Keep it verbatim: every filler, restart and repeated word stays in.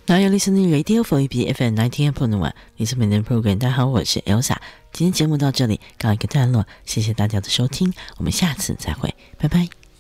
Now you're listening radio for A B F M ninety-eight point one. 你是每天 program， 大家好，我是 Elsa。今天节目到这里告一个段落，谢谢大家的收听，我们下次再会，拜拜。